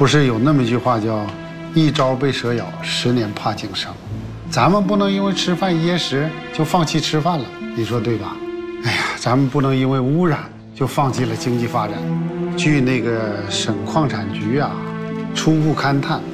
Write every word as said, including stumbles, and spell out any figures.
不是有那么一句话叫“一朝被蛇咬，十年怕井绳”。咱们不能因为吃饭噎食就放弃吃饭了，你说对吧？哎呀，咱们不能因为污染就放弃了经济发展。据那个省矿产局啊初步勘探，